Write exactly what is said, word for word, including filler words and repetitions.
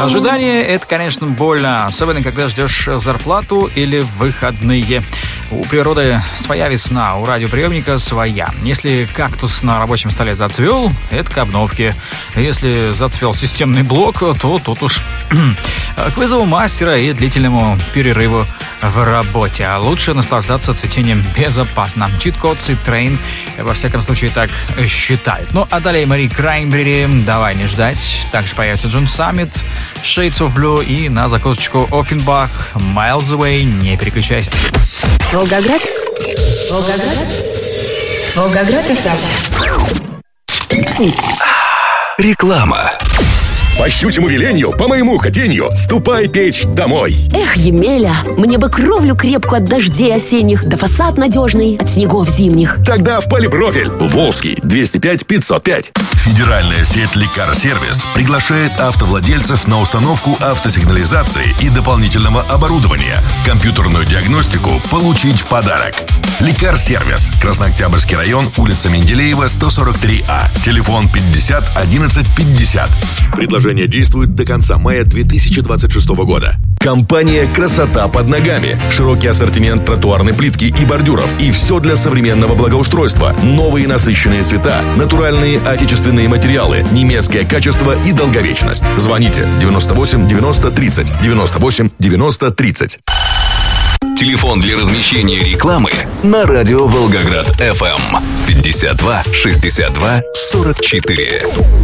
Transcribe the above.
Ожидание – это, конечно, больно, особенно когда ждешь зарплату или выходные. У природы своя весна, у радиоприемника своя. Если кактус на рабочем столе зацвел, это к обновке. Если зацвел системный блок, то тут уж к вызову мастера и длительному перерыву в работе. А лучше наслаждаться цветением безопасно. Чит-код Citrain, во всяком случае, так считают. Ну, а далее Мари Краймбрери, «Давай не ждать». Также появится Джон Саммит, Shades of Blue и на закусочку Offenbach, Miles Away. Не переключайся. Волгоград, Волгоград, Волгоград эф эм. Реклама. По щучьему велению, по моему хотению, ступай печь домой. Эх, Емеля, мне бы кровлю крепкую от дождей осенних, да фасад надежный от снегов зимних. Тогда в Полипрофиль. Волжский, двести пять пятьсот пять. Федеральная сеть Лекар-сервис приглашает автовладельцев на установку автосигнализации и дополнительного оборудования. Компьютерную диагностику получить в подарок. Лекар-сервис. Краснооктябрьский район, улица Менделеева, сто сорок три А. Телефон пятьдесят одиннадцать пятьдесят. Предложение действует до конца мая две тысячи двадцать шестого года. Компания «Красота под ногами». Широкий ассортимент тротуарной плитки и бордюров. И все для современного благоустройства. Новые насыщенные цвета, натуральные отечественные материалы, немецкое качество и долговечность. Звоните девяносто восемь девяносто тридцать, девяносто восемь девяносто тридцать. Телефон для размещения рекламы на радио Волгоград эф эм пятьдесят два шестьдесят два сорок четыре.